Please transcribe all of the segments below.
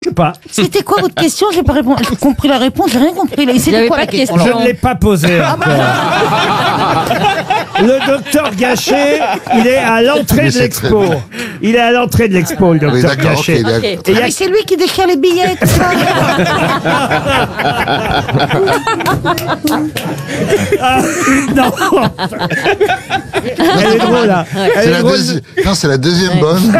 Je sais pas. C'était quoi votre question? J'ai pas compris la réponse, j'ai rien compris. C'était quoi la question? Je ne l'ai pas posée encore. Le docteur Gachet, il est à l'entrée de l'expo. Il est à l'entrée de l'expo, le docteur Gachet. Et mais c'est lui qui déchire les billets, tout ça. Non. Elle est drôle, là. Non, c'est la deuxième bonne.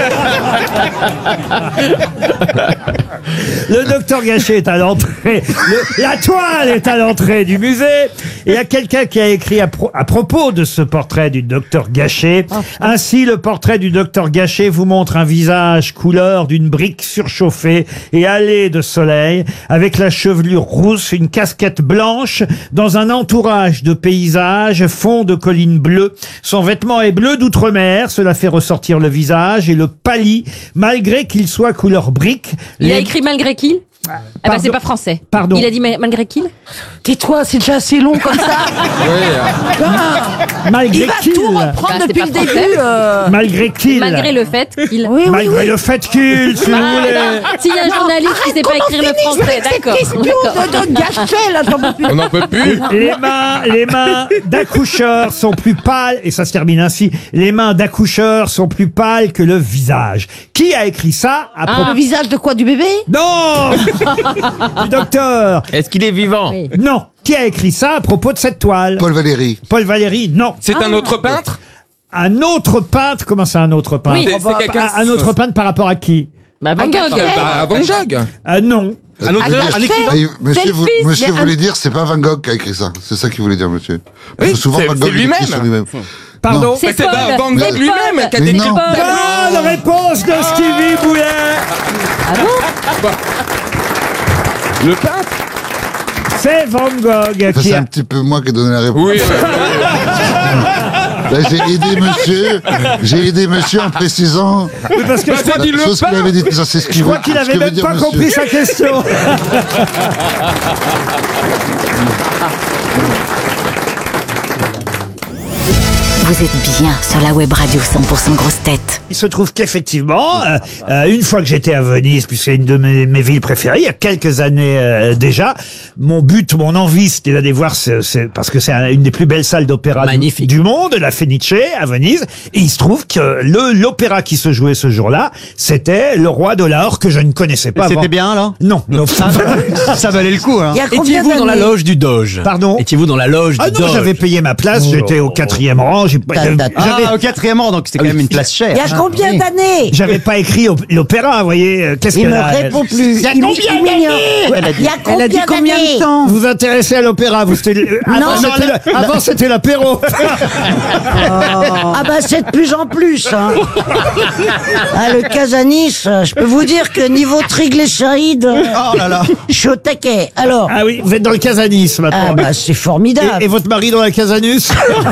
Le docteur Gachet est à l'entrée. La toile est à l'entrée du musée. Et il y a quelqu'un qui a écrit à propos de ce portrait du docteur Gachet. Ainsi, le portrait du docteur Gachet vous montre un visage couleur d'une brique surchauffée et hâlée de soleil, avec la chevelure rousse, une casquette blanche, dans un entourage de paysages, fond de collines bleues. Son vêtement est bleu d'outre-mer, cela fait ressortir le visage et le pâlit, malgré qu'il soit couleur brique. Il a écrit malgré qu'il? Ah bah c'est pas français. Pardon. Il a dit malgré qu'il? Tais-toi, c'est déjà assez long comme ça. Malgré Il va qu'il. tout reprendre Bah, depuis c'est le pas début. Malgré qu'il. Malgré le fait qu'il... Malgré le fait qu'il, si vous voulez. S'il y a un journaliste qui sait pas écrire le français, d'accord. De Gachet, là, j'en peux plus. On n'en peut plus. Les mains d'accoucheurs sont plus pâles, et ça se termine ainsi, les mains d'accoucheurs sont plus pâles que le visage. Qui a écrit ça à propos... Le visage de quoi, du bébé? Non. Du docteur. Est-ce qu'il est vivant? Oui. Non. Qui a écrit ça à propos de cette toile? Paul Valéry. Paul Valéry, non. C'est un autre peintre? Un autre peintre? Comment ça, un autre peintre? Oui. C'est quelqu'un... Un autre peintre par rapport à qui? Bah, Van Gogh. Bah, Van Gogh. Non. Un autre... Monsieur, fils, monsieur mais voulait dire, c'est pas Van Gogh qui a écrit ça. C'est ça qu'il voulait dire, monsieur. Parce que Oui, souvent, c'est Van Gogh, il lui-même. écrit sur lui-même. Pardon? C'est Mais c'est Paul. pas Van Gogh C'est lui-même Paul. qui a Mais décrit non. Paul. Bonne réponse de Stevie Boulet. Ah bon? Le peintre? C'est Van Gogh Ça, qui c'est a... un petit peu moi qui ai donné la réponse. Oui. Là, j'ai aidé monsieur en précisant. Oui, parce que Bah, je t'as crois, dit le Chose qu'il avait dit, ça, c'est ce je qu'il crois qu'il avait même pas compris sa question. Vous êtes bien sur la web radio 100% grosse tête. Il se trouve qu'effectivement, une fois que j'étais à Venise, puisque c'est une de mes villes préférées, il y a quelques années déjà, mon but, mon envie, c'était d'aller voir, parce que c'est une des plus belles salles d'opéra du monde, la Fenice à Venise, et il se trouve que l'opéra qui se jouait ce jour-là, c'était Le Roi de l'Or, que je ne connaissais pas avant. C'était bien, là? Non. Ça valait le coup, hein. Il y a combien Étiez-vous dans la d'années? loge du Doge? Pardon? Étiez-vous dans la loge du Ah non, Doge? j'avais payé ma place, j'étais au 4e rang, Ah, au 4e rang, donc c'était quand même une place chère. Il y a combien d'années? j'avais pas écrit l'opéra, vous voyez, qu'est-ce Il qu'elle me a... répond plus. Il y a combien d'années? Il y a combien de temps? Vous vous intéressez à l'opéra, vous avant c'était l'apéro. Ah bah c'est de plus en plus. Hein. Ah, le Casanis, je peux vous dire que niveau triglycérides, Oh là là. je suis au taquet. Alors, Ah oui, vous êtes dans le Casanis maintenant. ah bah c'est formidable. Et votre mari dans la Casanus?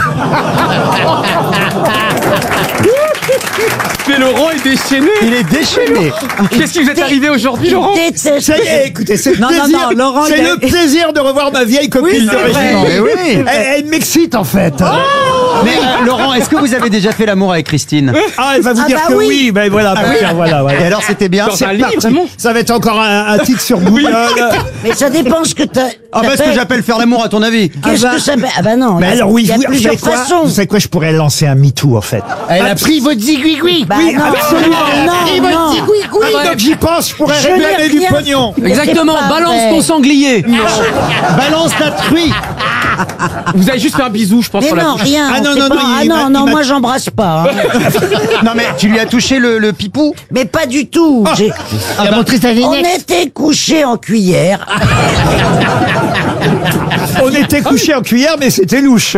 Mais Laurent est déchaîné. Il est déchaîné. Qu'est-ce qui vous est arrivé aujourd'hui, Laurent? Déteste. Ça y est, écoutez, c'est Non, Laurent, c'est le plaisir de revoir ma vieille copine de régiment. Mais oui. Elle m'excite en fait. Mais Laurent, est-ce que vous avez déjà fait l'amour avec Christine? Ah, elle va vous Ah dire bah que oui. oui. Ben voilà, voilà. Et alors, c'était bien? Dans un livre, Parti. vraiment. Ça va être encore un titre sur Google. Mais ça dépend ce que t'as. Ah bah, ce que j'appelle faire l'amour, à ton avis? Qu'est-ce que ça fait? Ah bah non. Mais alors oui, il y a vous plusieurs savez quoi façons. Vous savez quoi? Je pourrais lancer un MeToo en fait. Elle a pris votre zigouigoui. Bah Oui, non, absolument. non. Oui, donc j'y pense, je pourrais Je n'ai réclamer du rien. pognon. Exactement, C'est pas balance vrai. ton sanglier. Balance ta truie. Vous avez juste fait un bisou, je pense, Mais sur la non, bouche. rien. Ah non, c'est non, pas- non, ah il non, m'a- non, il m'a- moi j'embrasse pas. Hein. Non mais tu lui as touché le pipou? Mais pas du tout. Il a montré sa On était couchés en cuillère. On était couchés en cuillère, mais c'était louche.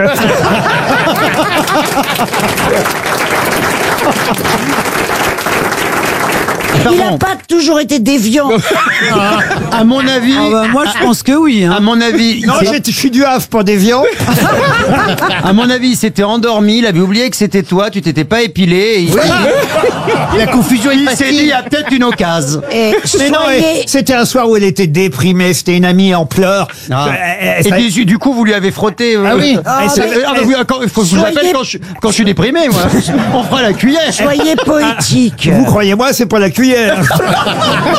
Il n'a pas toujours été déviant. À mon avis. Moi, je pense que oui. À mon avis. Non, je suis du Havre pour des viands. À mon avis, il s'était endormi, il avait oublié que c'était toi, tu t'étais pas épilé. Et la confusion il s'est dit, il y a peut-être une occasion. Et Mais non, soyez... c'était un soir où elle était déprimée, c'était une amie en pleurs. Et puis, du coup, vous lui avez frotté. Ah oui. Il faut que je vous Soyez- appelle quand je suis déprimé, moi. On fera la cuillère. Soyez poétique. Vous croyez-moi, c'est pas la cuillère.